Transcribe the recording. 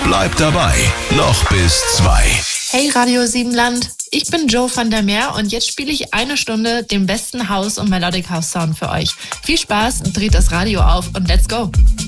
Bleibt dabei, noch bis 2. Hey Radio Siebenland, ich bin Joe van der Meer und jetzt spiele ich 1 Stunde den besten House- und Melodic House Sound für euch. Viel Spaß, dreht das Radio auf und let's go!